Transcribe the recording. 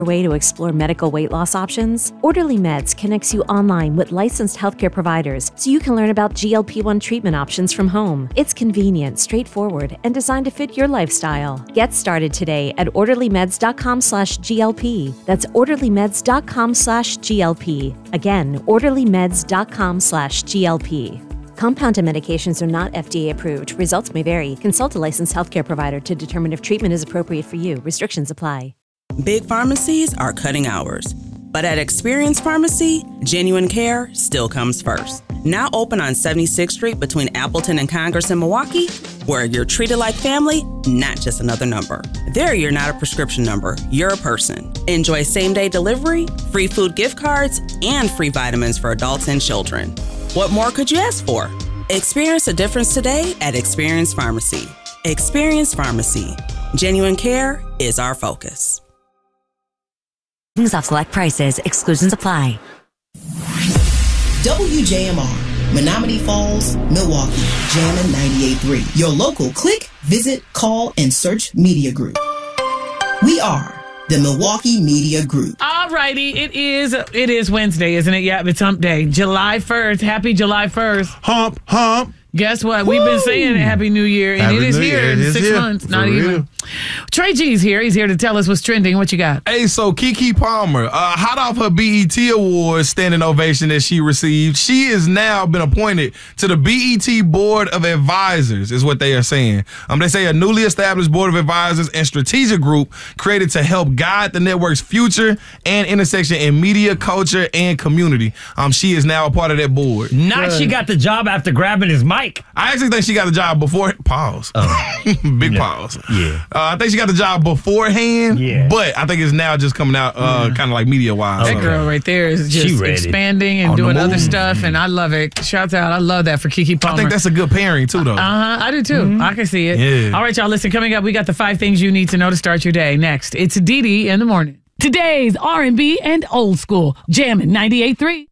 way to explore medical weight loss options? Orderly Meds connects you online with licensed healthcare providers so you can learn about GLP-1 treatment options from home. It's convenient, straightforward, and designed to fit your lifestyle. Get started today at orderlymeds.com/GLP. That's orderlymeds.com/GLP. Again, orderlymeds.com/GLP. Compounded medications are not FDA approved. Results may vary. Consult a licensed healthcare provider to determine if treatment is appropriate for you. Restrictions apply. Big pharmacies are cutting hours. But at Experience Pharmacy, genuine care still comes first. Now open on 76th Street between Appleton and Congress in Milwaukee, where you're treated like family, not just another number. There, you're not a prescription number, you're a person. Enjoy same-day delivery, free food gift cards, and free vitamins for adults and children. What more could you ask for? Experience a difference today at Experience Pharmacy. Experience Pharmacy. Genuine care is our focus. Off select prices. Exclusions apply. WJMR, Menominee Falls, Milwaukee, Jammin' 98.3. Your local click, visit, call, and search media group. We are the Milwaukee Media Group. All righty, it is Wednesday, isn't it? Yeah, it's hump day. July 1st. Happy July 1st. Hump, hump. Guess what? We've been saying Happy New Year, and it is here in 6 months. Not even. Trey G's here. He's here to tell us what's trending. What you got? Hey, so Keke Palmer, hot off her BET Awards standing ovation that she received, she has now been appointed to the BET Board of Advisors, is what they are saying. They say a newly established Board of Advisors and strategic group created to help guide the network's future and intersection in media, culture, and community. She is now a part of that board. Not she got the job after grabbing his mic. I actually think she got the job before. Pause. Big pause. Yeah. I think she got the job beforehand. Yeah. But I think it's now just coming out kind of like media wise. That girl right there is just expanding and doing other stuff, and I love it. Shouts out. I love that for Keke Palmer. I think that's a good pairing too, though. I do too. Mm-hmm. I can see it. Yeah. All right, y'all. Listen, coming up, we got the 5 things you need to know to start your day. Next, it's Dee Dee in the morning. Today's R&B and old school. Jammin' 98.3.